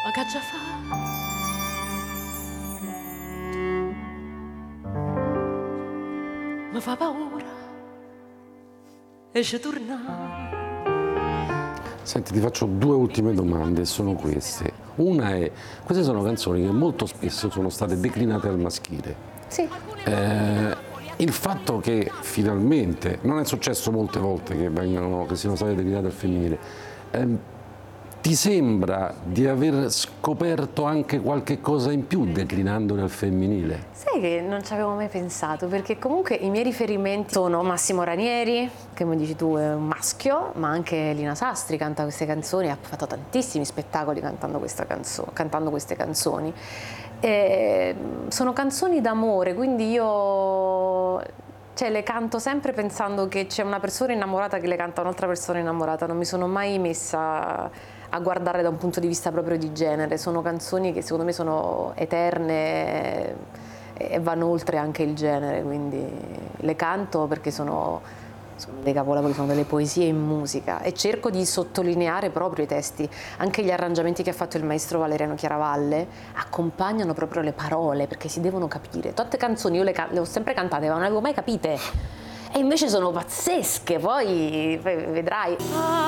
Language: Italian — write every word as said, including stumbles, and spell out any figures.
Ma che già fa? Mi fa paura e ci torna. Senti, ti faccio due ultime domande, sono queste. Una è, queste sono canzoni che molto spesso sono state declinate al maschile. Sì. Eh, il fatto che finalmente, non è successo molte volte che, vengano, che siano state declinate al femminile, ehm, ti sembra di aver scoperto anche qualche cosa in più declinandole al femminile? Sai che non ci avevo mai pensato, perché comunque i miei riferimenti sono Massimo Ranieri, che come dici tu è un maschio, ma anche Lina Sastri canta queste canzoni, ha fatto tantissimi spettacoli cantando, questa canzo- cantando queste canzoni. E sono canzoni d'amore, quindi io cioè, le canto sempre pensando che c'è una persona innamorata che le canta un'altra persona innamorata, non mi sono mai messa a guardare da un punto di vista proprio di genere. Sono canzoni che secondo me sono eterne e vanno oltre anche il genere, quindi le canto perché sono, sono dei capolavori, sono delle poesie in musica e cerco di sottolineare proprio i testi. Anche gli arrangiamenti che ha fatto il maestro Valeriano Chiaravalle accompagnano proprio le parole perché si devono capire. Tante canzoni io le, le ho sempre cantate ma non le avevo mai capite e invece sono pazzesche, poi, poi vedrai.